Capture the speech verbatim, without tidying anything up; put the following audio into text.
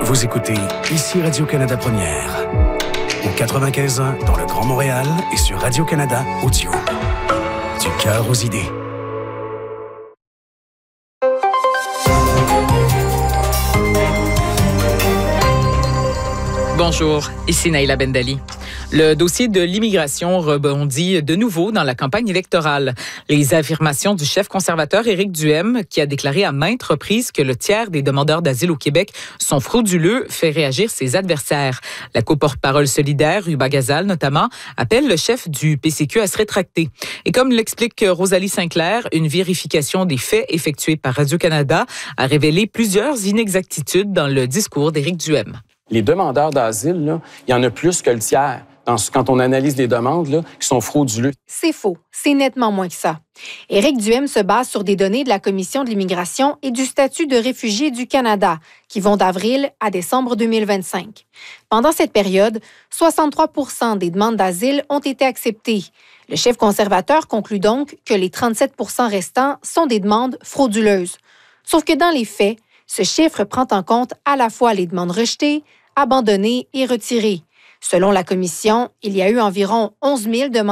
Vous écoutez ici Radio-Canada Première. Au quatre-vingt-quinze ans dans le Grand Montréal et sur Radio-Canada Audio. Du cœur aux idées. Bonjour, ici Naïla Bendali. Le dossier de l'immigration rebondit de nouveau dans la campagne électorale. Les affirmations du chef conservateur Éric Duhaime, qui a déclaré à maintes reprises que le tiers des demandeurs d'asile au Québec sont frauduleux, fait réagir ses adversaires. La co-porte-parole solidaire, Ruba Gazal notamment, appelle le chef du P C Q à se rétracter. Et comme l'explique Rosalie Sinclair, une vérification des faits effectuée par Radio-Canada a révélé plusieurs inexactitudes dans le discours d'Éric Duhaime. Les demandeurs d'asile, là, il y en a plus que le tiers. Dans, quand on analyse les demandes, là, qui sont frauduleux. C'est faux. C'est nettement moins que ça. Éric Duhaime se base sur des données de la Commission de l'immigration et du statut de réfugié du Canada, qui vont d'avril à décembre deux mille vingt-cinq. Pendant cette période, soixante-trois pour cent des demandes d'asile ont été acceptées. Le chef conservateur conclut donc que les trente-sept pour cent restants sont des demandes frauduleuses. Sauf que dans les faits, ce chiffre prend en compte à la fois les demandes rejetées, abandonnées et retirées. Selon la Commission, il y a eu environ onze mille demandes